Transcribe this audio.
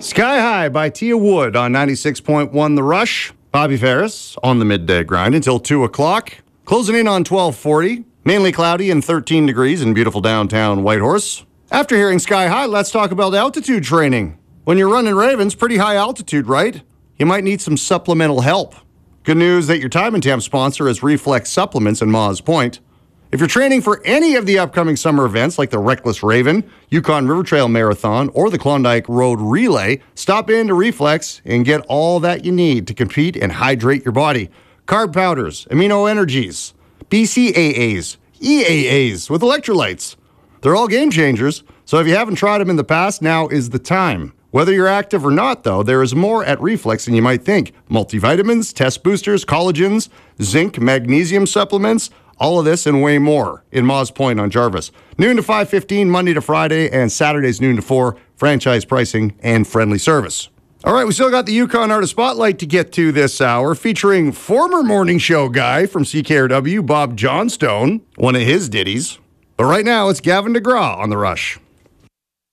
Sky High by Tia Wood on 96.1 The Rush. Bobby Ferris on the midday grind until 2 o'clock. Closing in on 12:40. Mainly cloudy and 13 degrees in beautiful downtown Whitehorse. After hearing Sky High, let's talk about altitude training. When you're running Ravens, pretty high altitude, right? You might need some supplemental help. Good news that your Time and Temp sponsor is Reflex Supplements in Mawes Point. If you're training for any of the upcoming summer events like the Reckless Raven, Yukon River Trail Marathon, or the Klondike Road Relay, stop in to Reflex and get all that you need to compete and hydrate your body. Carb powders, amino energies, BCAAs, EAAs with electrolytes. They're all game changers, so if you haven't tried them in the past, now is the time. Whether you're active or not, though, there is more at Reflex than you might think. Multivitamins, test boosters, collagens, zinc, magnesium supplements, all of this and way more in Mawes Point on Jarvis. Noon to 5:15, Monday to Friday, and Saturdays noon to 4. Franchise pricing and friendly service. All right, we still got the Yukon Artist Spotlight to get to this hour, featuring former morning show guy from CKRW, Bob Johnstone, one of his ditties. But right now, it's Gavin DeGraw on The Rush.